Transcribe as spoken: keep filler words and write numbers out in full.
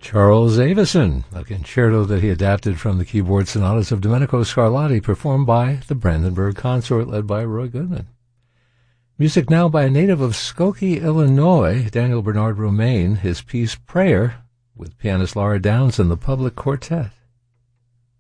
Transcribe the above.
Charles Avison, a concerto that he adapted from the keyboard sonatas of Domenico Scarlatti, performed by the Brandenburg Consort, led by Roy Goodman. Music now by a native of Skokie, Illinois, Daniel Bernard Romaine, his piece Prayer, with pianist Laura Downs and the Public Quartet.